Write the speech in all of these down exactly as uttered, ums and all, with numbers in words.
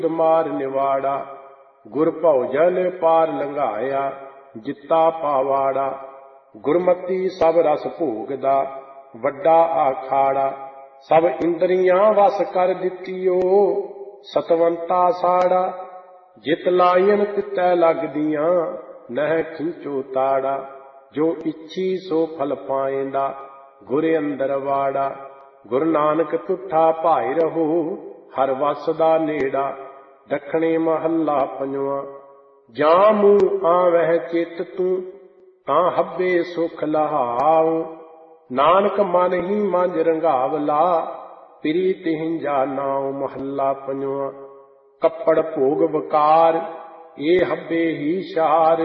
ਮਾਰ ਨਿਵਾੜਾ। ਗੁਰ ਭਉਜਨ ਪਾਰ ਲੰਘਾਇਆ, ਜਿੱਤਾ ਪਾਵਾੜਾ। ਗੁਰਮਤੀ ਸਭ ਰਸ ਭੋਗਦਾ, ਵੱਡਾ ਆਖਾੜਾ। ਸਭ ਇੰਦਰੀਆਂ ਵਸ ਕਰ ਦਿੱਤੀਓ, ਸਤਵੰਤਾ ਸਾੜਾ। ਜਿਤ ਲਾਇਨ ਤਿਤੈ ਲੱਗਦੀਆਂ, ਨਹਿ ਖਿੰਚੋ ਤਾੜਾ। ਜੋ ਇੱਛੀ ਸੋ ਫਲ ਪਾਏਂਦਾ, ਗੁਰ ਅੰਦਰ ਵਾੜਾ। ਗੁਰੂ ਨਾਨਕ ਤੁਠਾ ਭਾਇ ਰਹੋ, ਹਰ ਵਸ ਦਾ ਨੇੜਾ। ਦੱਖਣੇ ਮਹੱਲਾ ਪੰਜਵਾਂ। ਜਾਂ ਮੂੰਹ ਆਵਹਿ ਚਿਤ ਤੂੰ, ਤਾਂ ਹੱਬੇ ਸੁਖ ਲਹਾਉ। ਨਾਨਕ ਮਨ ਹੀ ਮੰਝ ਰੰਗਾਵਲਾ, ਪਿਰੀ ਤਿਹੰਜਾ ਨਾਉ। ਮਹੱਲਾ ਪੰਜਵਾਂ। ਕੱਪੜ ਭੋਗ ਵਕਾਰ, ਇਹ ਹੱਬੇ ਹੀ ਸ਼ਾਰ।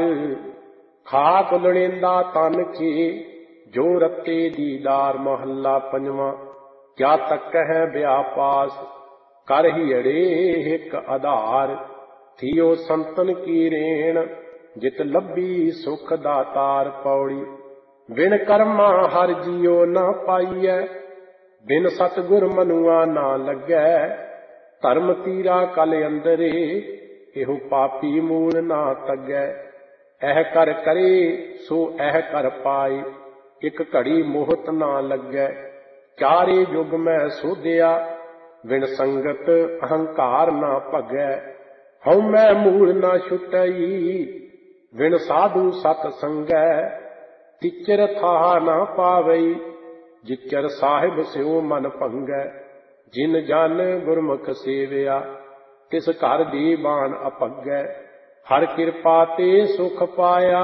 ਖਾਕ ਲੜੇਂਦਾ ਤਨ ਕੇ, ਜੋ ਰਤੇ ਦੀਦਾਰ। ਮਹੱਲਾ ਪੰਜਵਾਂ। ਕਿਆ ਤੱਕ ਹੈ ਵਿਆਪਾਸ, ਕਰ ਹੀੜੇ ਹਿਕ ਆਧਾਰ। ਥੀਓ ਸੰਤਨ ਕੀ ਰੇਣ, ਜਿਤ ਲੱਭੀ ਸੁਖ ਦਾਤਾਰ। ਪੌੜੀ। ਬਿਨ ਕਰਮਾ ਹਰ ਜੀਉ ਨਾ ਪਾਈਐ, ਬਿਨ ਸਤਿਗੁਰ ਮਨੁਆ ਨਾ ਲੱਗੈ। ਧਰਮ ਤੀਰਾ ਕਲ ਅੰਦਰੇ, ਇਹੋ ਪਾਪੀ ਮੂਲ ਨਾ ਤੱਗੈ। ਇਹ ਕਰ ਕਰੇ ਸੋ ਇਹ ਕਰ ਪਾਏ, ਇੱਕ ਘੜੀ ਮੋਹਤ ਨਾ ਲੱਗੈ। ਚਾਰੇ ਯੁਗ ਮੈਂ ਸੋਧਿਆ, ਬਿਨ ਸੰਗਤ ਅਹੰਕਾਰ ਨਾ ਭਗੈ। ਹਉ ਮੈਂ ਮੂਲ ਨਾ ਛੁਟਈ, ਬਿਨ ਸਾਧੂ ਸਤ ਸੰਗੈ। ਤਿਚਰ ਥਾਹ ਨਾ ਪਾਵਈ, ਜਿਚਰ ਸਾਹਿਬ ਸਿਉ ਮਨ ਭੰਗੈ। ਜਿਨ ਜਨ ਗੁਰਮੁਖ ਸੇਵਿਆ, ਤਿਸ ਘਰ ਦੀ ਬਾਣ ਅਭਗੈ। ਹਰ ਕਿਰਪਾ ਤੇ ਸੁਖ ਪਾਇਆ,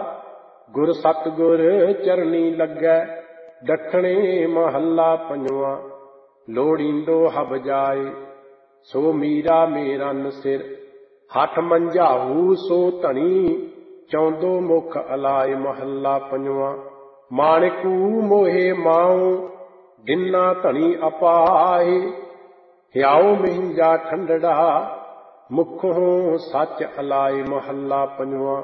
ਗੁਰ ਸਤਿਗੁਰ ਚਰਨੀ ਲੱਗੈ। ਦੱਖਣੇ ਮਹੱਲਾ ਪੰਜਵਾਂ। ਲੋੜੀਂਦੋ ਹਬ ਜਾਏ, ਸੋ ਮੀਰਾ ਮੇਰਨ ਸਿਰ। ਹੱਠ ਮੰਝਾਊ ਸੋ ਧਣੀ, ਚੌਂਦੋ ਮੁਖ ਅਲਾਏ। ਮਹੱਲਾ ਪੰਜਵਾਂ। ਮਾਣਿਕੂ ਮੋਹੇ ਮਾਉ, ਦਿਨਾ ਧਣੀ ਅਪਾਏ। ਹਿਆਉ ਮਿੰਜਾ ਠੰਡੜਾ, ਮੁਖੋਂ ਸੱਚ ਅਲਾਏ। ਮਹੱਲਾ ਪੰਜਵਾਂ।